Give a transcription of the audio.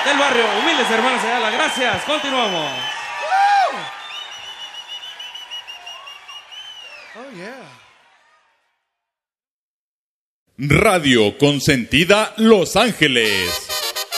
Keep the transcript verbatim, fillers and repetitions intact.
del barrio, humildes hermanos Ayala. Gracias, continuamos. Oh, yeah. Radio Consentida Los Ángeles.